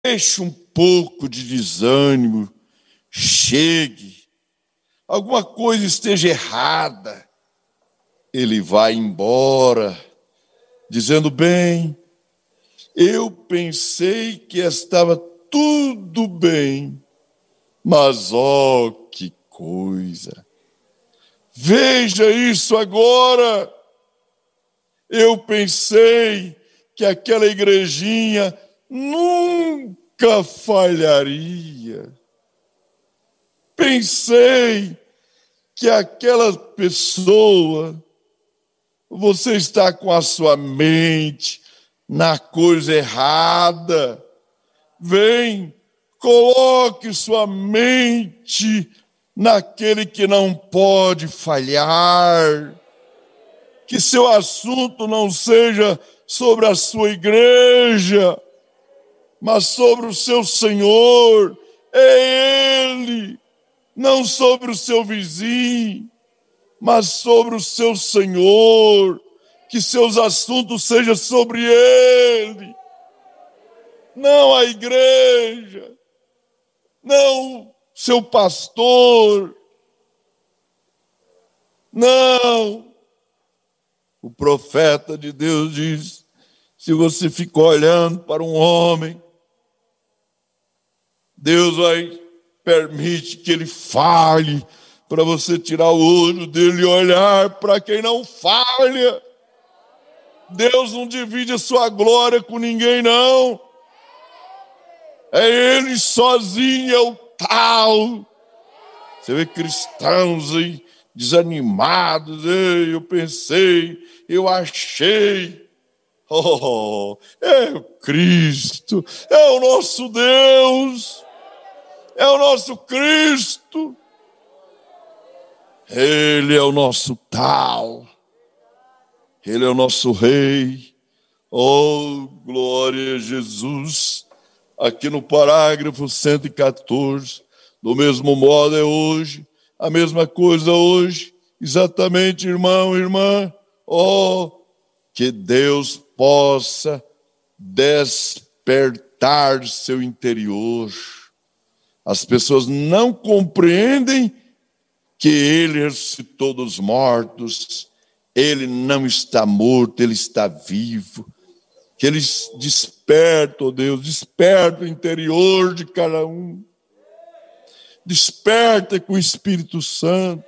deixe um pouco de desânimo, chegue, alguma coisa esteja errada, ele vai embora, dizendo: bem, eu pensei que estava tudo bem, mas ó, que coisa! Veja isso agora! Eu pensei que aquela igrejinha nunca falharia. Pensei que aquela pessoa, você está com a sua mente na coisa errada. Vem, coloque sua mente naquele que não pode falhar. Que seu assunto não seja sobre a sua igreja, mas sobre o seu Senhor. É Ele, não sobre o seu vizinho, mas sobre o seu Senhor. Que seus assuntos sejam sobre Ele, não a igreja, não seu pastor, não. O profeta de Deus diz: se você ficar olhando para um homem, Deus vai permitir que ele fale, para você tirar o olho dele e olhar para quem não falha. Deus não divide a sua glória com ninguém, não. É Ele sozinho, é o tal. Você vê cristãos aí desanimados. Ei, eu pensei, eu achei. Oh, é o Cristo, é o nosso Deus, é o nosso Cristo. Ele é o nosso tal, Ele é o nosso Rei. Oh, glória a Jesus. Aqui no parágrafo 114, do mesmo modo é hoje, a mesma coisa hoje, exatamente, irmão, irmã. Oh, que Deus possa despertar seu interior. As pessoas não compreendem que Ele ressuscitou dos mortos. Ele não está morto, Ele está vivo. Que Ele desperta, oh Deus, desperta o interior de cada um. Desperta com o Espírito Santo.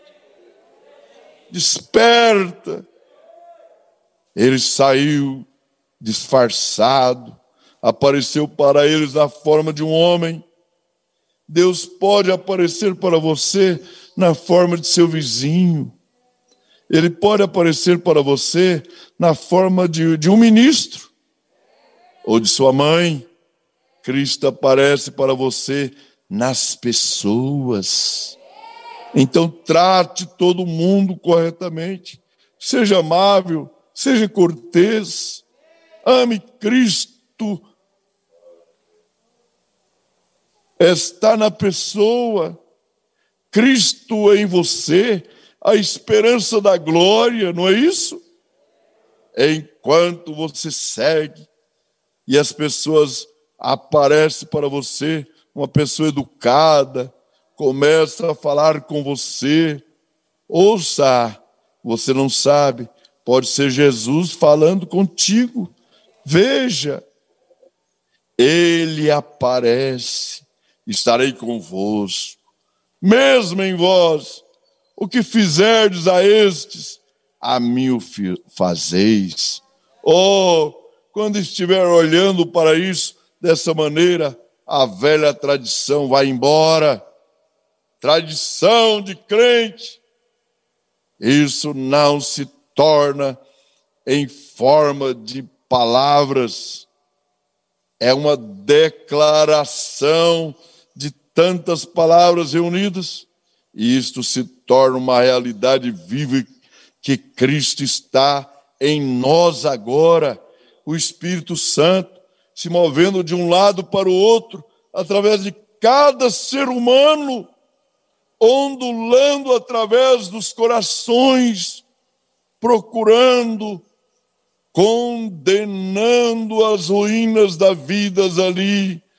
Desperta. Ele saiu disfarçado, apareceu para eles na forma de um homem. Deus pode aparecer para você na forma de seu vizinho. Ele pode aparecer para você na forma de um ministro ou de sua mãe. Cristo aparece para você nas pessoas. Então trate todo mundo corretamente. Seja amável, seja cortês. Ame Cristo. Está na pessoa. Cristo em você, a esperança da glória, não é isso? Enquanto você segue e as pessoas aparecem para você, uma pessoa educada, começa a falar com você, ouça, você não sabe, pode ser Jesus falando contigo. Veja, Ele aparece, estarei convosco, mesmo em vós, o que fizerdes a estes, a mim o fazeis. Oh, quando estiver olhando para isso dessa maneira, a velha tradição vai embora. Tradição de crente. Isso não se torna em forma de palavras. É uma declaração de tantas palavras reunidas. E isto se torna uma realidade viva que Cristo está em nós agora. O Espírito Santo se movendo de um lado para o outro, através de cada ser humano, ondulando através dos corações, procurando, condenando as ruínas da vida ali,